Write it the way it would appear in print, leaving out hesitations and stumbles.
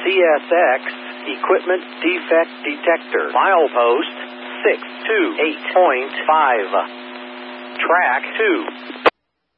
CSX Equipment Defect Detector. Milepost 628.5. Track 2.